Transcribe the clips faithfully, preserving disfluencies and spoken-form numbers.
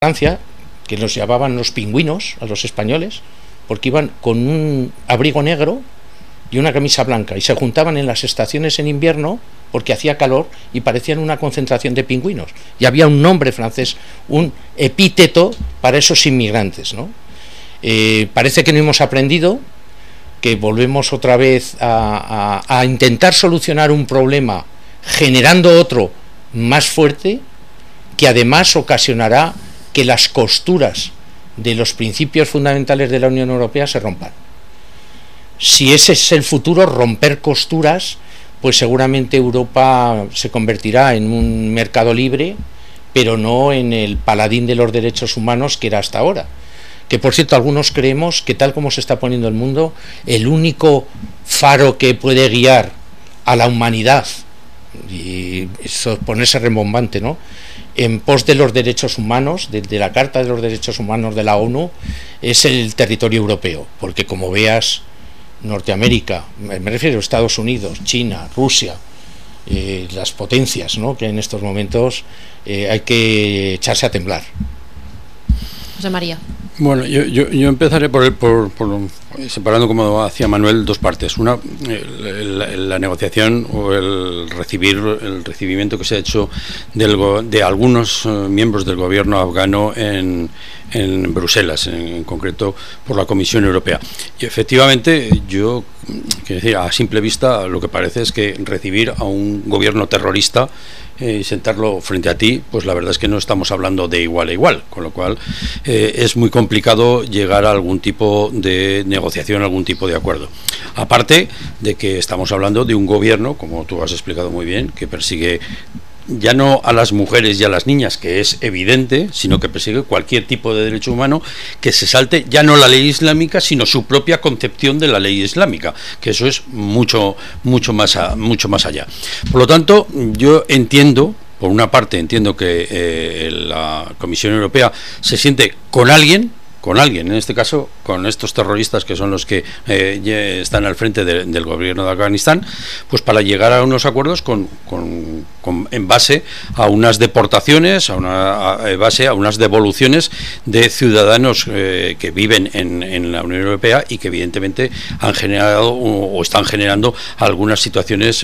Francia, que los llamaban los pingüinos a los españoles, porque iban con un abrigo negro y una camisa blanca, y se juntaban en las estaciones en invierno porque hacía calor y parecían una concentración de pingüinos, y había un nombre francés, un epíteto para esos inmigrantes, ¿no? Eh, parece que no hemos aprendido, que volvemos otra vez a, a, a intentar solucionar un problema generando otro más fuerte, que además ocasionará que las costuras de los principios fundamentales de la Unión Europea se rompan. Si ese es el futuro, romper costuras, pues seguramente Europa se convertirá en un mercado libre, pero no en el paladín de los derechos humanos que era hasta ahora. Que por cierto, algunos creemos que tal como se está poniendo el mundo, el único faro que puede guiar a la humanidad, y eso ponerse rembombante, ¿no?, en pos de los derechos humanos, de, de la Carta de los Derechos Humanos de la ONU, es el territorio europeo, porque como veas, Norteamérica, me refiero a Estados Unidos, China, Rusia, eh, las potencias, ¿no?, que en estos momentos eh, hay que echarse a temblar. José María. Bueno, yo, yo, yo empezaré por, el, por, por separando, como hacía Manuel, dos partes. Una, la, la negociación o el recibir el recibimiento que se ha hecho del, de algunos miembros del gobierno afgano en, en Bruselas, en, en concreto por la Comisión Europea. Y efectivamente, yo, quiero decir, a simple vista, lo que parece es que recibir a un gobierno terrorista y sentarlo frente a ti, pues la verdad es que no estamos hablando de igual a igual, con lo cual eh, es muy complicado llegar a algún tipo de negociación, algún tipo de acuerdo. Aparte de que estamos hablando de un gobierno, como tú has explicado muy bien, que persigue ya no a las mujeres y a las niñas, que es evidente, sino que persigue cualquier tipo de derecho humano que se salte ya no la ley islámica, sino su propia concepción de la ley islámica, que eso es mucho mucho más a, mucho más allá. Por lo tanto, yo entiendo, por una parte entiendo que eh, la Comisión Europea se siente con alguien, con alguien, en este caso con estos terroristas que son los que eh, están al frente de, del gobierno de Afganistán, pues para llegar a unos acuerdos con, con, con en base a unas deportaciones, a una a, en base a unas devoluciones de ciudadanos eh, que viven en, en la Unión Europea y que evidentemente han generado o, o están generando algunas situaciones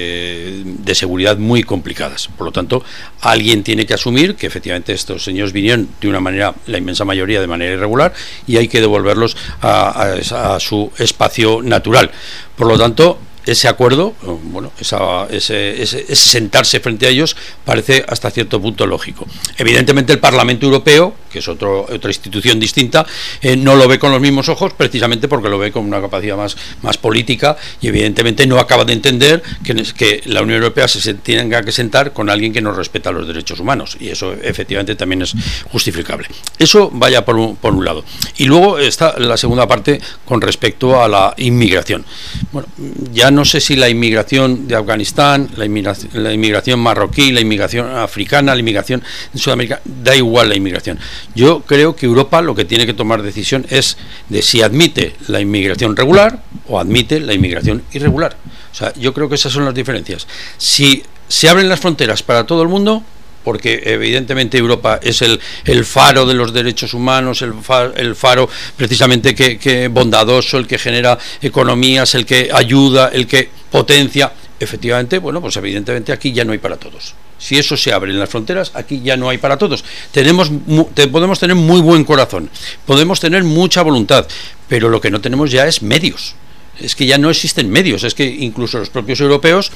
eh, de seguridad muy complicadas. Por lo tanto, alguien tiene que asumir que efectivamente estos señores vinieron de una manera, la inmensa mayoría de manera irregular, y hay que devolverlos a, a, a su espacio natural. Por lo tanto, ese acuerdo, bueno, esa, ese, ese, ese sentarse frente a ellos parece hasta cierto punto lógico. Evidentemente el Parlamento Europeo, que es otro, otra institución distinta, eh, no lo ve con los mismos ojos, precisamente porque lo ve con una capacidad más, más política, y evidentemente no acaba de entender que, que la Unión Europea se tenga que sentar con alguien que no respeta los derechos humanos, y eso efectivamente también es justificable. Eso vaya por un, por un lado. Y luego está la segunda parte con respecto a la inmigración. Bueno, ya no sé si la inmigración de Afganistán, la inmigración, la inmigración marroquí, la inmigración africana, la inmigración de Sudamérica, da igual la inmigración. Yo creo que Europa lo que tiene que tomar decisión es de si admite la inmigración regular o admite la inmigración irregular. O sea, yo creo que esas son las diferencias. Si se abren las fronteras para todo el mundo, porque evidentemente Europa es el, el faro de los derechos humanos, el faro, el faro precisamente que, que bondadoso, el que genera economías, el que ayuda, el que potencia. Efectivamente, bueno, pues evidentemente aquí ya no hay para todos. Si eso se abre en las fronteras, aquí ya no hay para todos. Tenemos, te, podemos tener muy buen corazón, podemos tener mucha voluntad, pero lo que no tenemos ya es medios. Es que ya no existen medios, es que incluso los propios europeos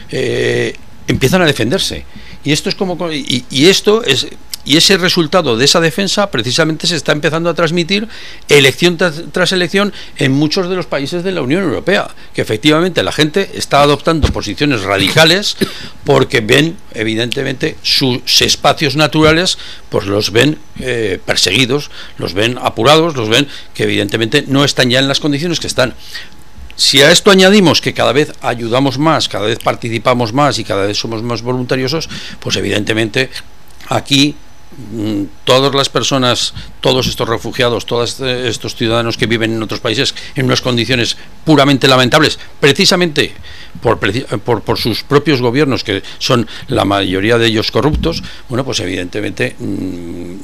eh, empiezan a defenderse. Y esto es como y, y esto es y ese resultado de esa defensa precisamente se está empezando a transmitir elección tras, tras elección en muchos de los países de la Unión Europea, que efectivamente la gente está adoptando posiciones radicales porque ven evidentemente sus espacios naturales, pues los ven eh, perseguidos, los ven apurados, los ven que evidentemente no están ya en las condiciones que están. Si a esto añadimos que cada vez ayudamos más, cada vez participamos más y cada vez somos más voluntariosos, pues evidentemente aquí todas las personas, todos estos refugiados, todos estos ciudadanos que viven en otros países en unas condiciones puramente lamentables, precisamente por, por, por sus propios gobiernos, que son la mayoría de ellos corruptos, bueno, pues evidentemente mmm,